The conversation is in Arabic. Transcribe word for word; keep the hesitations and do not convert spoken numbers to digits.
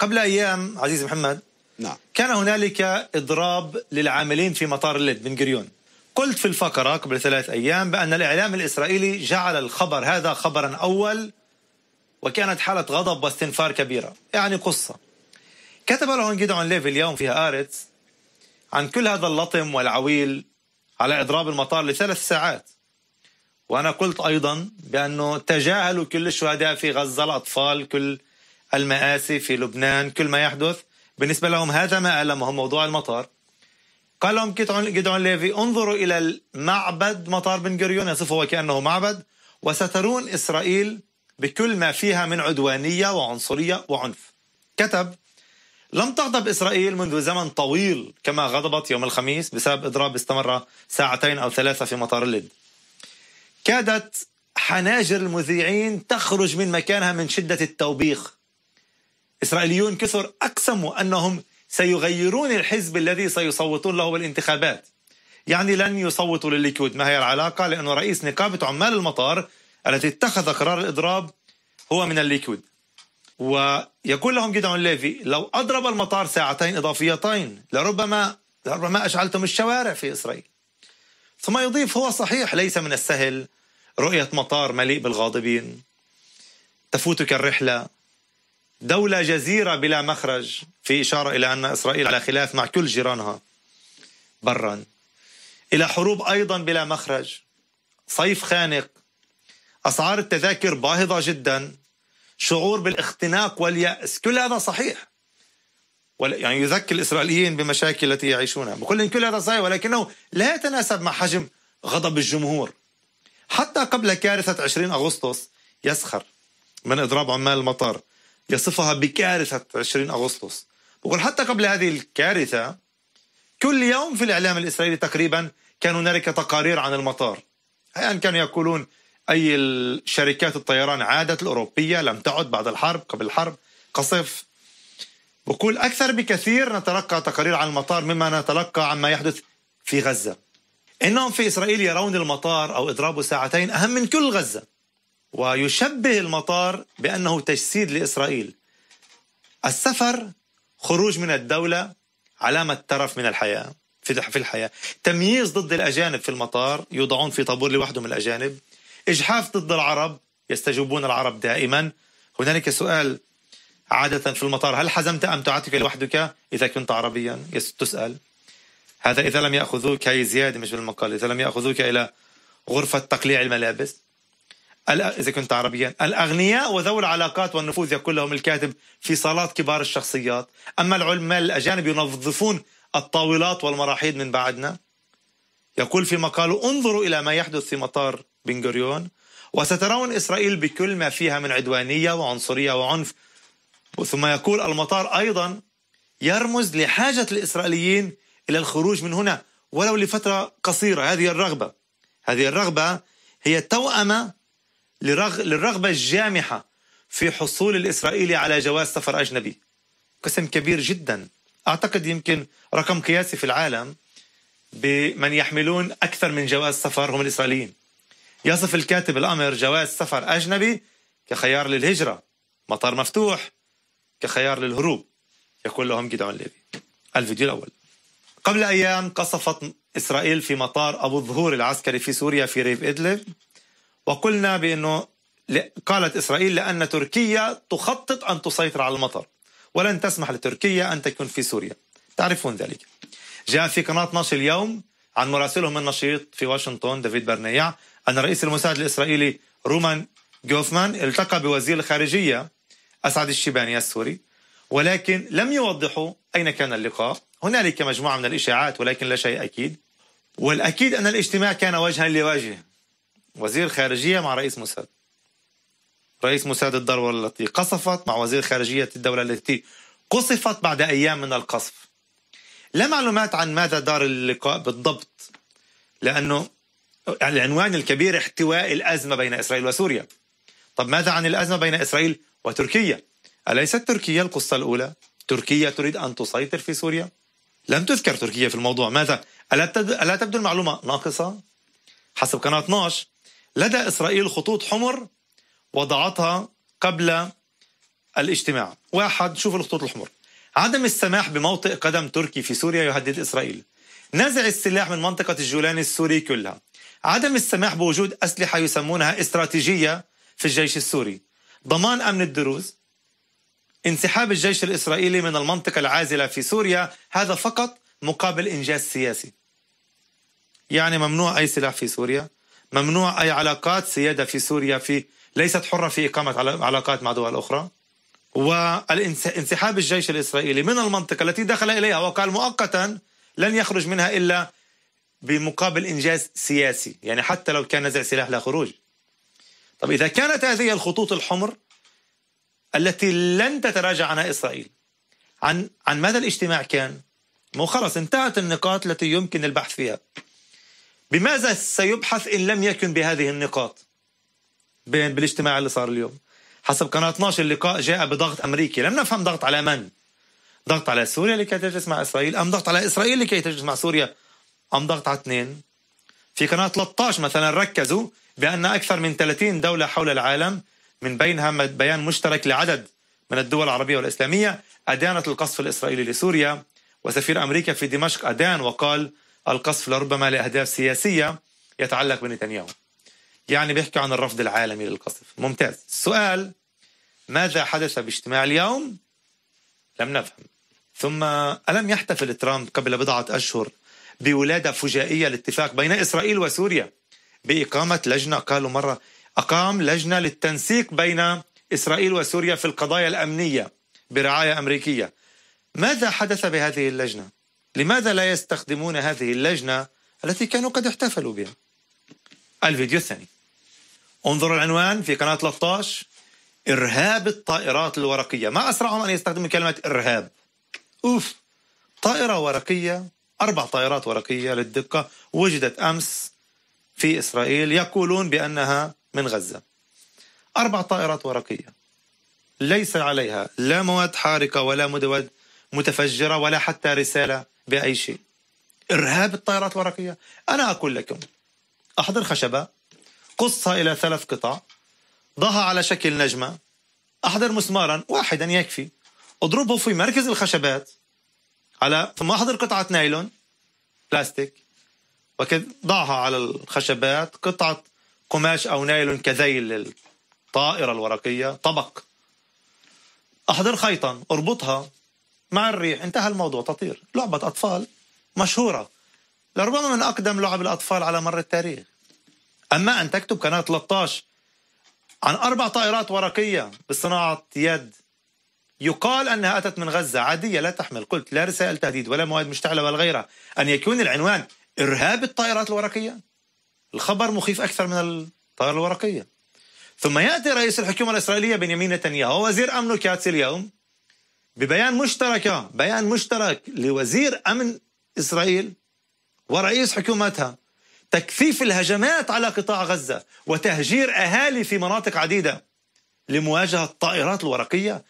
قبل أيام عزيز محمد نعم. كان هنالك إضراب للعاملين في مطار اللد بن غوريون. قلت في الفقرة قبل ثلاث أيام بأن الإعلام الإسرائيلي جعل الخبر هذا خبرا أول، وكانت حالة غضب واستنفار كبيرة. يعني قصة كتب له جيدعون ليفي اليوم في هآرتس عن كل هذا اللطم والعويل على إضراب المطار لثلاث ساعات. وأنا قلت أيضا بأنه تجاهلوا كل الشهداء في غزة، الأطفال، كل المآسي في لبنان، كل ما يحدث بالنسبة لهم هذا ما ألمهم موضوع المطار. قال لهم جيدعون ليفي انظروا إلى المعبد مطار بن غوريون، يصفه وكأنه معبد، وسترون إسرائيل بكل ما فيها من عدوانية وعنصرية وعنف. كتب: لم تغضب إسرائيل منذ زمن طويل كما غضبت يوم الخميس بسبب إضراب استمر ساعتين أو ثلاثة في مطار اللد. كادت حناجر المذيعين تخرج من مكانها من شدة التوبيخ. إسرائيليون كثر أقسموا أنهم سيغيرون الحزب الذي سيصوتون له بالانتخابات. يعني لن يصوتوا للليكود. ما هي العلاقة؟ لأنه رئيس نقابة عمال المطار التي اتخذ قرار الإضراب هو من الليكود. ويقول لهم جيدعون ليفي: لو أضرب المطار ساعتين إضافيتين لربما لربما أشعلتم الشوارع في إسرائيل. ثم يضيف: هو صحيح ليس من السهل رؤية مطار مليء بالغاضبين، تفوتك الرحلة، دولة جزيرة بلا مخرج، في إشارة إلى أن إسرائيل على خلاف مع كل جيرانها برا، إلى حروب أيضا بلا مخرج، صيف خانق، أسعار التذاكر باهظة جدا، شعور بالاختناق واليأس. كل هذا صحيح، يعني يذكر الإسرائيليين بمشاكل التي يعيشونها. بقول إن كل هذا صحيح، ولكنه لا يتناسب مع حجم غضب الجمهور. حتى قبل كارثة عشرين أغسطس يسخر من إضراب عمال المطار، يصفها بكارثة عشرين أغسطس. بقول حتى قبل هذه الكارثة كل يوم في الإعلام الإسرائيلي تقريبا كان هنالك تقارير عن المطار. أحيانا كانوا يقولون أي الشركات الطيران عادت، الأوروبية لم تعد بعد الحرب، قبل الحرب قصف. بقول أكثر بكثير نتلقى تقارير عن المطار مما نتلقى عما يحدث في غزة. إنهم في إسرائيل يرون المطار أو إضرابه ساعتين أهم من كل غزة، ويشبه المطار بأنه تجسيد لإسرائيل. السفر خروج من الدولة، علامة ترف من الحياة في الحياة، تمييز ضد الأجانب في المطار، يوضعون في طابور لوحدهم الأجانب، إجحاف ضد العرب، يستجوبون العرب دائما. هنالك سؤال عادة في المطار: هل حزمت أم تعتك لوحدك إذا كنت عربيا؟ تسأل هذا إذا لم يأخذوك، هي زيادة مش بالمقال، إذا لم يأخذوك إلى غرفة تقليع الملابس إذا كنت عربيا. الأغنياء وذوي العلاقات والنفوذ يقول لهم الكاتب في صالات كبار الشخصيات، أما العمال الأجانب ينظفون الطاولات والمراحيض من بعدنا. يقول في مقاله: انظروا إلى ما يحدث في مطار بن غوريون وسترون إسرائيل بكل ما فيها من عدوانية وعنصرية وعنف. ثم يقول المطار أيضا يرمز لحاجة الإسرائيليين إلى الخروج من هنا ولو لفترة قصيرة. هذه الرغبة هذه الرغبة هي توأمة للرغبة الجامحة في حصول الإسرائيلي على جواز سفر أجنبي. قسم كبير جدا، أعتقد يمكن رقم قياسي في العالم بمن يحملون أكثر من جواز سفر هم الإسرائيليين. يصف الكاتب الأمر جواز سفر أجنبي كخيار للهجرة، مطار مفتوح كخيار للهروب. يقول لهم جيدعون ليفي. الفيديو الأول: قبل أيام قصفت إسرائيل في مطار أبو الظهور العسكري في سوريا في ريف إدلب، وقلنا بأنه قالت إسرائيل لأن تركيا تخطط أن تسيطر على المطار ولن تسمح لتركيا أن تكون في سوريا. تعرفون ذلك. جاء في قناة نشر اليوم عن مراسلهم النشيط في واشنطن دافيد برنيع أن رئيس الموساد الإسرائيلي رومان جوفمان التقى بوزير الخارجية أسعد الشيباني السوري، ولكن لم يوضحوا أين كان اللقاء. هنالك مجموعة من الإشاعات ولكن لا شيء أكيد، والأكيد أن الاجتماع كان وجها لوجه، وزير خارجية مع رئيس موساد، رئيس موساد الدولة التي قصفت مع وزير خارجية الدولة التي قصفت بعد أيام من القصف. لا معلومات عن ماذا دار اللقاء بالضبط، لأنه العنوان الكبير احتواء الأزمة بين إسرائيل وسوريا. طب ماذا عن الأزمة بين إسرائيل وتركيا؟ أليست تركيا القصة الأولى؟ تركيا تريد أن تسيطر في سوريا؟ لم تذكر تركيا في الموضوع. ماذا؟ ألا تبدو المعلومة ناقصة؟ حسب قناة ناش لدى إسرائيل خطوط حمر وضعتها قبل الاجتماع. واحد، شوف الخطوط الحمر. عدم السماح بموطئ قدم تركي في سوريا يهدد إسرائيل. نزع السلاح من منطقة الجولان السوري كلها. عدم السماح بوجود أسلحة يسمونها استراتيجية في الجيش السوري. ضمان أمن الدروز. انسحاب الجيش الإسرائيلي من المنطقة العازلة في سوريا، هذا فقط مقابل إنجاز سياسي. يعني ممنوع أي سلاح في سوريا، ممنوع أي علاقات سيادة في سوريا في ليست حرة في إقامة علاقات مع دول أخرى. وانسحاب الجيش الإسرائيلي من المنطقة التي دخل إليها وقال مؤقتا لن يخرج منها إلا بمقابل إنجاز سياسي، يعني حتى لو كان نزع سلاح لا خروج. طب إذا كانت هذه الخطوط الحمر التي لن تتراجع عنها إسرائيل، عن عن ماذا الاجتماع كان؟ مو خلص انتهت النقاط التي يمكن البحث فيها. بماذا سيبحث إن لم يكن بهذه النقاط بالاجتماع اللي صار اليوم؟ حسب قناة اثناشر اللقاء جاء بضغط أمريكي. لم نفهم ضغط على من؟ ضغط على سوريا لكي تجلس مع إسرائيل، أم ضغط على إسرائيل لكي تجلس مع سوريا، أم ضغط على اثنين؟ في قناة ثلاثة عشر مثلا ركزوا بأن أكثر من ثلاثين دولة حول العالم من بينها بيان مشترك لعدد من الدول العربية والإسلامية أدانت القصف الإسرائيلي لسوريا، وسفير أمريكا في دمشق أدان وقال القصف لربما لأهداف سياسية يتعلق بنتنياهو. يعني بيحكي عن الرفض العالمي للقصف. ممتاز. السؤال، ماذا حدث باجتماع اليوم؟ لم نفهم. ثم ألم يحتفل ترامب قبل بضعة أشهر بولادة فجائية لاتفاق بين إسرائيل وسوريا بإقامة لجنة؟ قالوا مرة أقام لجنة للتنسيق بين إسرائيل وسوريا في القضايا الأمنية برعاية أمريكية. ماذا حدث بهذه اللجنة؟ لماذا لا يستخدمون هذه اللجنة التي كانوا قد احتفلوا بها؟ الفيديو الثاني. انظروا العنوان في قناة ثلاثة عشر: إرهاب الطائرات الورقية. ما أسرعهم أن يستخدموا كلمة إرهاب. أوف، طائرة ورقية، أربع طائرات ورقية للدقة وجدت أمس في إسرائيل، يقولون بأنها من غزة. أربع طائرات ورقية ليس عليها لا مواد حارقة ولا مواد متفجرة ولا حتى رسالة بأي شيء. إرهاب الطائرات الورقية. أنا أقول لكم، أحضر خشبة، قصها إلى ثلاث قطع، ضعها على شكل نجمة، أحضر مسمارا واحدا يكفي، اضربه في مركز الخشبات على ثم أحضر قطعة نايلون بلاستيك وكذا، ضعها على الخشبات، قطعة قماش أو نايلون كذيل للطائرة الورقية، طبق، أحضر خيطا، أربطها مع الريح، انتهى الموضوع، تطير. لعبة أطفال مشهورة، لربما من أقدم لعب الأطفال على مر التاريخ. أما أن تكتب قناة ثلاثة عشر عن أربع طائرات ورقية بصناعة يد يقال أنها أتت من غزة عادية لا تحمل، قلت لا رسائل تهديد ولا مواد مشتعلة ولا غيرها، أن يكون العنوان إرهاب الطائرات الورقية، الخبر مخيف أكثر من الطائرة الورقية. ثم يأتي رئيس الحكومة الإسرائيلية بنيامين نتنياهو ووزير أمنه كاتس اليوم ببيان مشترك بيان مشترك لوزير أمن إسرائيل ورئيس حكومتها، تكثيف الهجمات على قطاع غزة وتهجير أهالي في مناطق عديدة لمواجهة الطائرات الورقية.